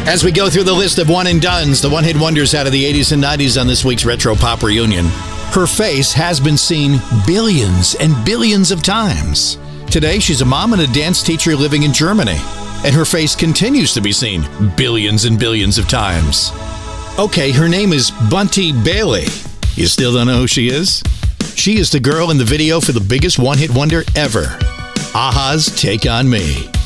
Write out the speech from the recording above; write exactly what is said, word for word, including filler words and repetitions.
As we go through the list of one and dones, the one-hit wonders out of the eighties and nineties on this week's Retro Pop Reunion, her face has been seen billions and billions of times. Today, she's a mom and a dance teacher living in Germany, and her face continues to be seen billions and billions of times. Okay, her name is Bunty Bailey. You still don't know who she is? She is the girl in the video for the biggest one-hit wonder ever, a-ha's Take On Me.